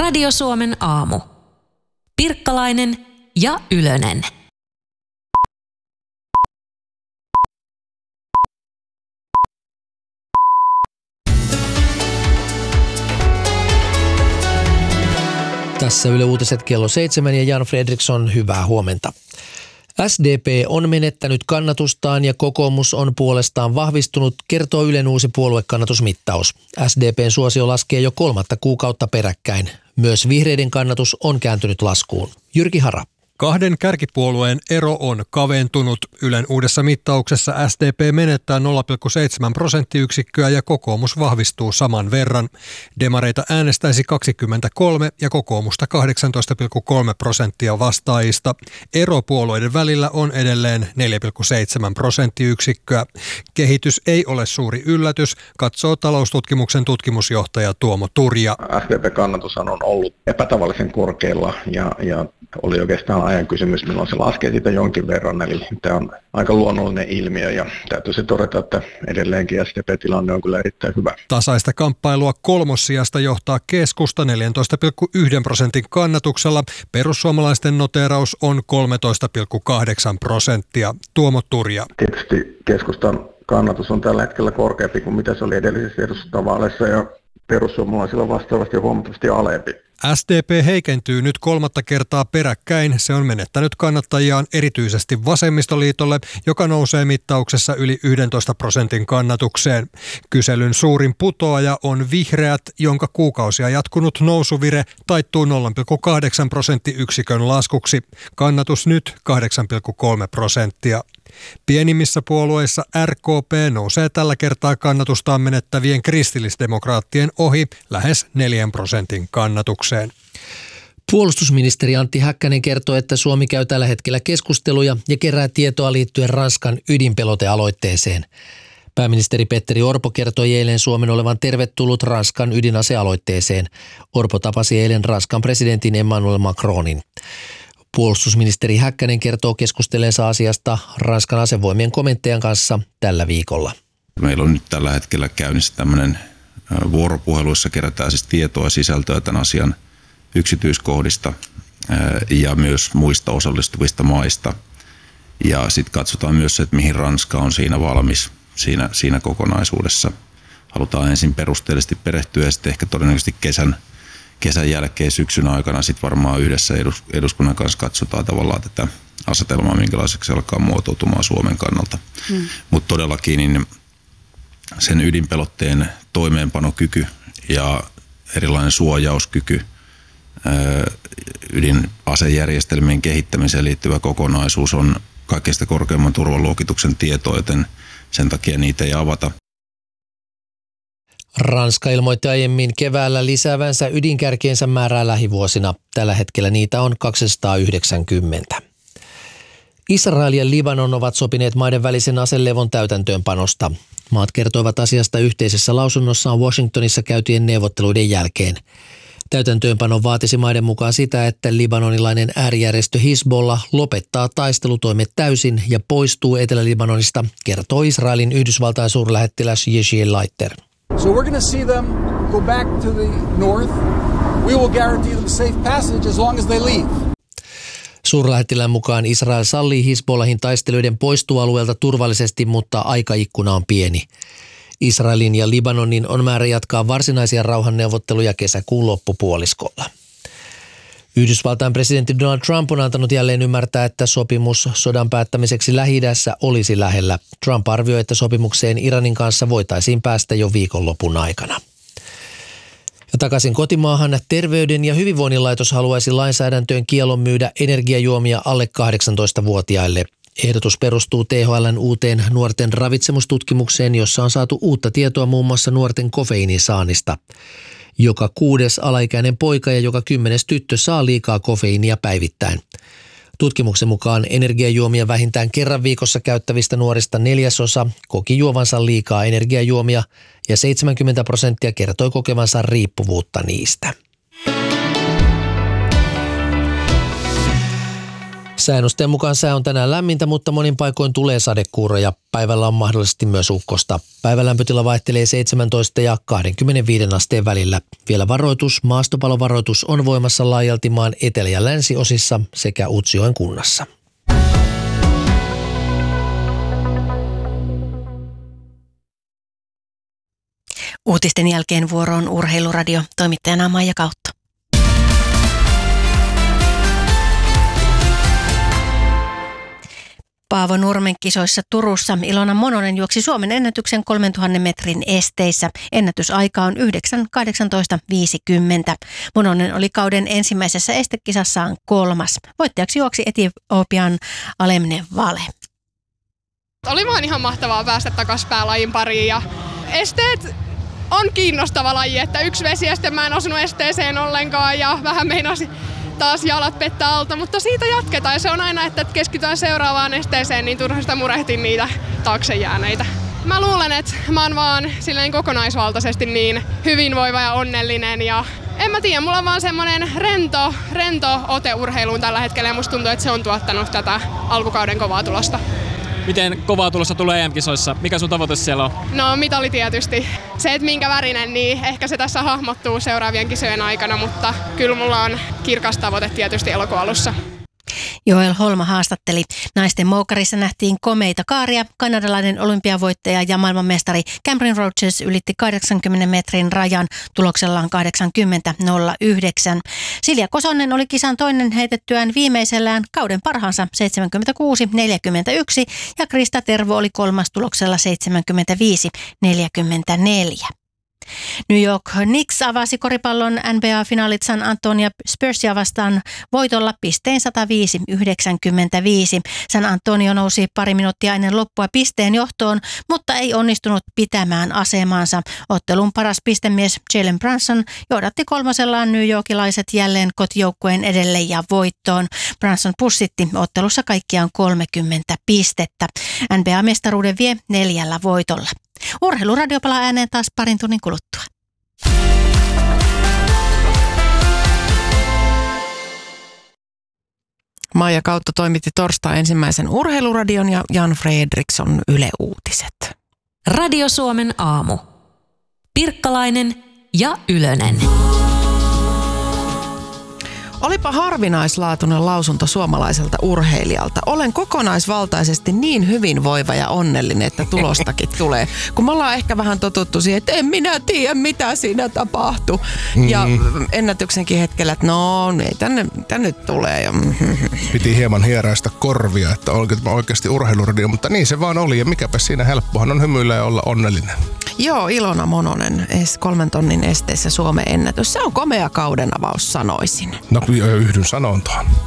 Radio Suomen aamu. Pirkkalainen ja Ylönen. Tässä Yle Uutiset kello 7 ja Jan Fredriksson, hyvää huomenta. SDP on menettänyt kannatustaan ja kokoomus on puolestaan vahvistunut, kertoo Ylen uusi puoluekannatusmittaus. SDPn suosio laskee jo 3. kuukautta peräkkäin. Myös vihreiden kannatus on kääntynyt laskuun. Jyrki Hara. Kahden kärkipuolueen ero on kaventunut. Ylen uudessa mittauksessa SDP menettää 0,7 prosenttiyksikköä ja kokoomus vahvistuu saman verran. Demareita äänestäisi 23 ja kokoomusta 18,3% vastaajista. Ero puolueiden välillä on edelleen 4,7 prosenttiyksikköä. Kehitys ei ole suuri yllätys, katsoo taloustutkimuksen tutkimusjohtaja Tuomo Turja. SDP-kannatushan on ollut epätavallisen korkealla ja oli oikeastaan ajan kysymys, milloin se laskee siitä jonkin verran, eli tämä on aika luonnollinen ilmiö ja täytyy se todeta, että edelleenkin SDP-tilanne on kyllä erittäin hyvä. Tasaista kamppailua kolmossijasta johtaa keskusta 14,1% kannatuksella. Perussuomalaisten noteeraus on 13,8%. Tuomo Turja. Tietysti keskustan kannatus on tällä hetkellä korkeampi kuin mitä se oli edellisissä eduskuntavaaleissa ja perussuomalaisilla vastaavasti huomattavasti alempi. SDP heikentyy nyt 3. kertaa peräkkäin. Se on menettänyt kannattajiaan erityisesti vasemmistoliitolle, joka nousee mittauksessa yli 11% kannatukseen. Kyselyn suurin putoaja on vihreät, jonka kuukausia jatkunut nousuvire taittuu 0,8 prosenttiyksikön laskuksi. Kannatus nyt 8,3%. Pienimmissä puolueissa RKP nousee tällä kertaa kannatustaan menettävien kristillisdemokraattien ohi lähes 4% kannatukseen. Puolustusministeri Antti Häkkänen kertoo, että Suomi käy tällä hetkellä keskusteluja ja kerää tietoa liittyen Ranskan ydinpelotealoitteeseen. Pääministeri Petteri Orpo kertoi eilen Suomen olevan tervetullut Ranskan ydinasealoitteeseen. Orpo tapasi eilen Ranskan presidentin Emmanuel Macronin. Puolustusministeri Häkkänen kertoo keskustelleensa asiasta Ranskan asevoimien komentajan kanssa tällä viikolla. Meillä on nyt tällä hetkellä käynnissä tämmöinen vuoropuheluissa kerätään siis tietoa ja sisältöä tämän asian yksityiskohdista ja myös muista osallistuvista maista. Ja sitten katsotaan myös se, että mihin Ranska on siinä valmis siinä kokonaisuudessa. Halutaan ensin perusteellisesti perehtyä ja sitten ehkä todennäköisesti kesän jälkeen syksyn aikana sitten varmaan yhdessä eduskunnan kanssa katsotaan tavallaan tätä asetelmaa, minkälaiseksi se alkaa muotoutumaan Suomen kannalta. Mutta todellakin niin sen ydinpelotteen toimeenpanokyky ja erilainen suojauskyky, ydinasejärjestelmien kehittämiseen liittyvä kokonaisuus on kaikkein korkeimman turvaluokituksen tietoa, joten sen takia niitä ei avata. Ranska ilmoitti aiemmin keväällä lisäävänsä ydinkärkiensä määrää lähivuosina. Tällä hetkellä niitä on 290. Israel ja Libanon ovat sopineet maiden välisen aselevon täytäntöönpanosta. Maat kertoivat asiasta yhteisessä lausunnossaan Washingtonissa käytyjen neuvotteluiden jälkeen. Täytäntöönpano vaatisi maiden mukaan sitä, että libanonilainen äärijärjestö Hizbollah lopettaa taistelutoimet täysin ja poistuu Etelä-Libanonista, kertoo Israelin Yhdysvaltain suurlähettiläs Yechiel Leiter. So we're going to see them go back to the north. We will guarantee them safe passage as long as they leave. Suurlähettilään mukaan Israel sallii Hizbollahin taistelijoiden poistua alueelta turvallisesti, mutta aikaikkuna on pieni. Israelin ja Libanonin on määrä jatkaa varsinaisia rauhanneuvotteluja kesäkuun loppupuoliskolla. Yhdysvaltain presidentti Donald Trump on antanut jälleen ymmärtää, että sopimus sodan päättämiseksi Lähi-idässä olisi lähellä. Trump arvioi, että sopimukseen Iranin kanssa voitaisiin päästä jo viikonlopun aikana. Ja takaisin kotimaahan Terveyden ja hyvinvoinnin laitos haluaisi lainsäädäntöön kiellon myydä energiajuomia alle 18-vuotiaille. Ehdotus perustuu THL:n uuteen nuorten ravitsemustutkimukseen, jossa on saatu uutta tietoa muun muassa nuorten kofeiinin saannista. Joka 6. alaikäinen poika ja joka 10. tyttö saa liikaa kofeiinia päivittäin. Tutkimuksen mukaan energiajuomia vähintään kerran viikossa käyttävistä nuorista 1/4 koki juovansa liikaa energiajuomia ja 70% kertoi kokevansa riippuvuutta niistä. Säännösten mukaan sää on tänään lämmintä, mutta monin paikoin tulee sadekuuroja. Päivällä on mahdollisesti myös ukkosta. Päivälämpötila vaihtelee 17 ja 25 asteen välillä. Vielä varoitus, maastopalovaroitus on voimassa laajalti maan etelä- ja länsiosissa sekä Utsjoen kunnassa. Uutisten jälkeen vuoroon Urheiluradio, toimittajana Maija Kautto. Paavo Nurmen kisoissa Turussa Ilona Mononen juoksi Suomen ennätyksen 3000 metrin esteissä. Ennätysaika on 9.18.50. Mononen oli kauden ensimmäisessä estekisassaan 3. Voittajaksi juoksi Etiopian Alemne Vale. Oli vaan ihan mahtavaa päästä takaisin päälajin pariin ja esteet on kiinnostava laji, että yksi vesieste mä en osunut esteeseen ollenkaan ja vähän meinasi taas jalat pettää alta, mutta siitä jatketaan ja se on aina, että keskitytään seuraavaan esteeseen, niin turha sitä murehtin niitä taakse jääneitä. Mä luulen, että mä oon vaan silleen kokonaisvaltaisesti niin hyvinvoiva ja onnellinen ja en mä tiedä, mulla on vaan semmonen rento ote urheiluun tällä hetkellä ja musta tuntuu, että se on tuottanut tätä alkukauden kovaa tulosta. Miten kovaa tulossa tulee EM-kisoissa? Mikä sun tavoite siellä on? No mitali tietysti. Se, että minkä värinen, niin ehkä se tässä hahmottuu seuraavien kisojen aikana, mutta kyllä mulla on kirkas tavoite tietysti elokuun alussa. Joel Holma haastatteli. Naisten moukarissa nähtiin komeita kaaria. Kanadalainen olympiavoittaja ja maailmanmestari Cameron Rogers ylitti 80 metrin rajan tuloksellaan 80.09. Silja Kosonen oli kisan toinen heitettyään viimeisellään kauden parhaansa 76.41 ja Krista Tervo oli kolmas tuloksella 75.44. New York Knicks avasi koripallon NBA-finaalit San Antonio Spursia vastaan voitolla pisteen 105-95. San Antonio nousi pari minuuttia ennen loppua pisteen johtoon, mutta ei onnistunut pitämään asemaansa. Ottelun paras pistemies Jalen Brunson johdatti kolmosellaan New Yorkilaiset jälleen kotijoukkueen edelle ja voittoon. Brunson pussitti ottelussa kaikkiaan 30 pistettä. NBA-mestaruuden vie 4 voitolla. Urheiluradio palaa ääneen taas parin tunnin kuluttua. Maija Kautto toimitti torstai ensimmäisen urheiluradion ja Jan Fredriksson Yle Uutiset. Radio Suomen aamu. Pirkkalainen ja Ylönen. Olipa harvinaislaatuinen lausunto suomalaiselta urheilijalta. Olen kokonaisvaltaisesti niin hyvinvoiva ja onnellinen, että tulostakin tulee. Kun me ollaan ehkä vähän totuttu siihen, että en minä tiedä, mitä siinä tapahtuu. Ja ennätyksenkin hetkellä, että no, ei tänne tulee. Ja piti hieman hieraista korvia, että oliko tämä oikeasti urheiluradio, mutta niin se vaan oli. Ja mikäpä siinä, helppohan on hymyillä ja olla onnellinen. Joo, Ilona Mononen, 3 tonnin esteissä Suomen ennätys. Se on komea kauden avaus, sanoisin. No, yhdyn sanontaan.